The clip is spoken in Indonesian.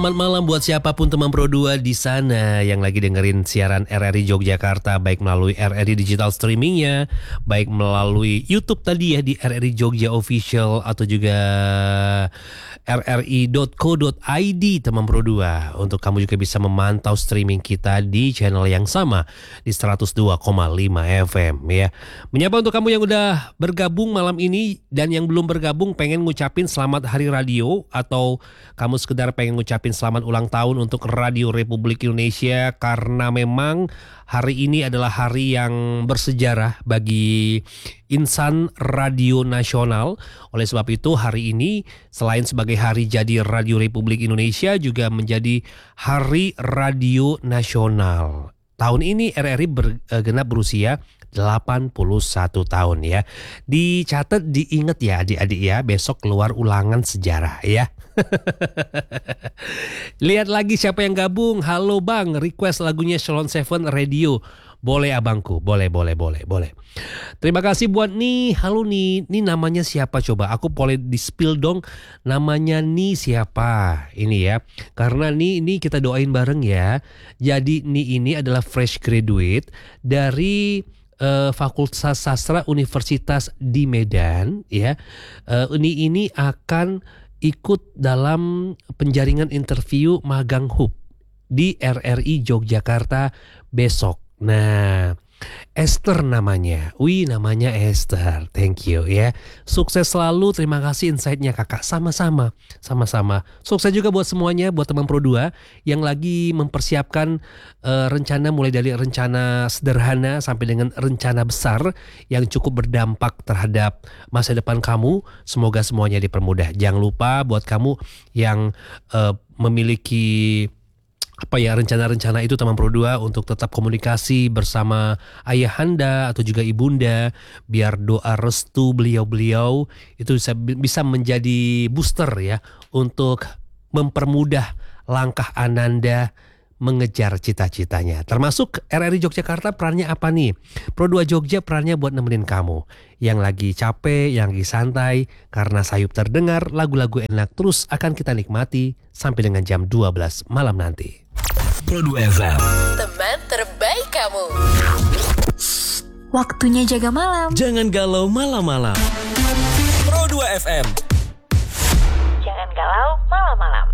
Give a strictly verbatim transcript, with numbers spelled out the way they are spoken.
Selamat malam buat siapapun teman Pro dua di sana yang lagi dengerin siaran R R I Yogyakarta, baik melalui R R I digital streamingnya, baik melalui YouTube tadi ya di R R I Jogja Official atau juga r r i dot co dot i d teman Pro dua. Untuk kamu juga bisa memantau streaming kita di channel yang sama di seratus dua koma lima F M ya. Menyapa untuk kamu yang udah bergabung malam ini dan yang belum bergabung pengen ngucapin selamat hari radio atau kamu sekedar pengen ngucapin selamat ulang tahun untuk Radio Republik Indonesia karena memang hari ini adalah hari yang bersejarah bagi insan radio nasional. Oleh sebab itu hari ini selain sebagai hari jadi Radio Republik Indonesia juga menjadi Hari Radio Nasional. Tahun ini R R I bergenap berusia delapan puluh satu tahun ya. Dicatat, diingat ya adik-adik ya, besok keluar ulangan sejarah ya. Lihat lagi siapa yang gabung. Halo Bang, request lagunya Shalom Seven Radio. Boleh abangku, boleh, boleh, boleh, boleh. Terima kasih buat Ni. Halo Ni, Ni namanya siapa coba? Aku boleh di-spill dong namanya Ni siapa? Ini ya, karena Ni ini kita doain bareng ya. Jadi Ni ini adalah fresh graduate dari uh, Fakultas Sastra Universitas di Medan ya. Uh, Ni ini akan ikut dalam penjaringan interview magang Hub di R R I Yogyakarta besok. Nah, Esther namanya. Wih, namanya Esther. Thank you ya. Sukses selalu. Terima kasih insight-nya kakak. Sama-sama. Sama-sama. Sukses juga buat semuanya, buat teman Pro dua yang lagi mempersiapkan uh, rencana mulai dari rencana sederhana sampai dengan rencana besar yang cukup berdampak terhadap masa depan kamu. Semoga semuanya dipermudah. Jangan lupa buat kamu yang uh, memiliki apa ya rencana-rencana itu teman Pro dua untuk tetap komunikasi bersama ayahanda atau juga ibunda biar doa restu beliau-beliau itu bisa bisa menjadi booster ya untuk mempermudah langkah Ananda mengejar cita-citanya. Termasuk R R I Yogyakarta perannya apa nih? Pro dua Jogja perannya buat nemenin kamu yang lagi capek, yang lagi santai, karena sayup terdengar lagu-lagu enak terus akan kita nikmati sampai dengan jam dua belas malam nanti. Pro dua F M, teman terbaik kamu. Waktunya jaga malam. Jangan galau malam-malam. Pro dua F M. Jangan galau malam-malam.